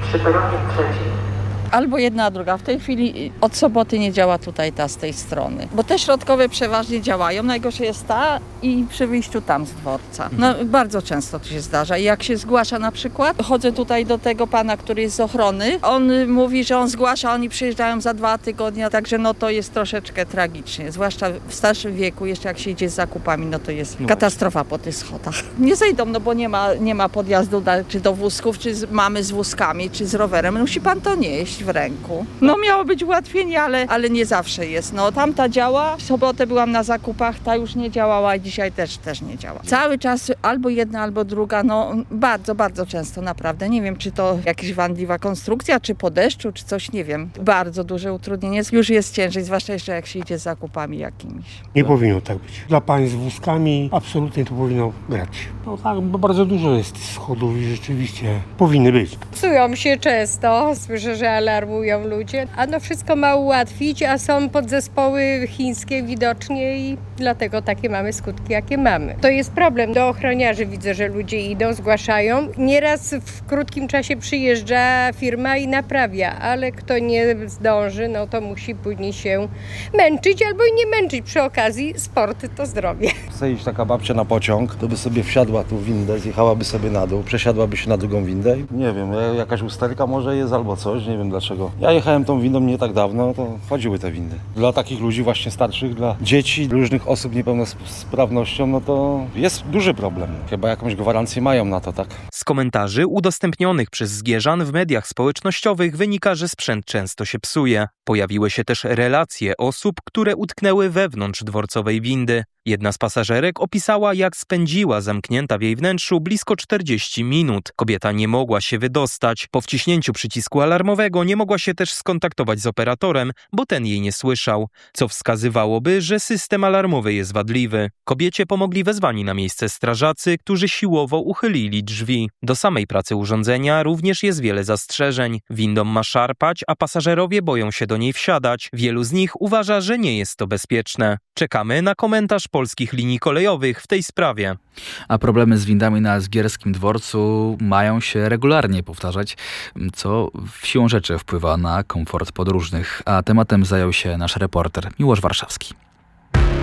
przy peronie trzecim. Albo jedna, a druga. W tej chwili od soboty nie działa tutaj ta z tej strony. Bo te środkowe przeważnie działają. Najgorsze jest ta i przy wyjściu tam z dworca. No bardzo często to się zdarza. I jak się zgłasza na przykład, chodzę tutaj do tego pana, który jest z ochrony. On mówi, że on zgłasza, oni przyjeżdżają za 2 tygodnie. Także no to jest troszeczkę tragicznie. Zwłaszcza w starszym wieku, jeszcze jak się idzie z zakupami, no to jest katastrofa po tych schodach. Nie zejdą, no bo nie ma podjazdu czy do wózków, czy mamy z wózkami, czy z rowerem. Musi pan to nieść w ręku. No miało być ułatwienie, ale nie zawsze jest. No tamta działa, w sobotę byłam na zakupach, ta już nie działała i dzisiaj też nie działa. Cały czas albo jedna, albo druga, no bardzo, bardzo często naprawdę. Nie wiem, czy to jakaś wadliwa konstrukcja, czy po deszczu, czy coś, nie wiem. Bardzo duże utrudnienie. Już jest ciężej, zwłaszcza jeszcze jak się idzie z zakupami jakimiś. Nie powinno tak być. Dla pań z wózkami absolutnie to powinno grać. No tak, bo bardzo dużo jest schodów i rzeczywiście powinny być. Psują się często, słyszę, że alarmują ludzie, a no wszystko ma ułatwić, a są podzespoły chińskie widocznie i dlatego takie mamy skutki, jakie mamy. To jest problem. Do ochroniarzy widzę, że ludzie idą, zgłaszają. Nieraz w krótkim czasie przyjeżdża firma i naprawia, ale kto nie zdąży, no to musi później się męczyć albo i nie męczyć. Przy okazji sport to zdrowie. Chce iść taka babcia na pociąg, to by sobie wsiadła tu w windę, zjechałaby sobie na dół, przesiadłaby się na drugą windę. Nie wiem, jakaś usterka może jest albo coś, nie wiem dlaczego. Ja jechałem tą windą nie tak dawno, to chodziły te windy. Dla takich ludzi właśnie starszych, dla dzieci, różnych osób niepełnosprawnością, no to jest duży problem. Chyba jakąś gwarancję mają na to, tak? Z komentarzy udostępnionych przez Zgierzan w mediach społecznościowych wynika, że sprzęt często się psuje. Pojawiły się też relacje osób, które utknęły wewnątrz dworcowej windy. Jedna z pasażerek opisała, jak spędziła zamknięta w jej wnętrzu blisko 40 minut. Kobieta nie mogła się wydostać. Po wciśnięciu przycisku alarmowego nie mogła się też skontaktować z operatorem, bo ten jej nie słyszał, co wskazywałoby, że system alarmowy jest wadliwy. Kobiecie pomogli wezwani na miejsce strażacy, którzy siłowo uchylili drzwi. Do samej pracy urządzenia również jest wiele zastrzeżeń. Windą ma szarpać, a pasażerowie boją się do niej wsiadać. Wielu z nich uważa, że nie jest to bezpieczne. Czekamy na komentarz Polskich Linii Kolejowych w tej sprawie. A problemy z windami na Zgierskim Dworcu mają się regularnie powtarzać, co siłą rzeczy wpływa na komfort podróżnych. A tematem zajął się nasz reporter Miłosz Warszawski.